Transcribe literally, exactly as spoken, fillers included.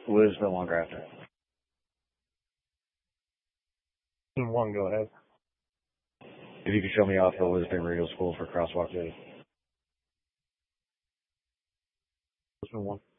Was no longer after. One, go ahead. If you could show me off the Lisbon Radio School for Crosswalk Day. One.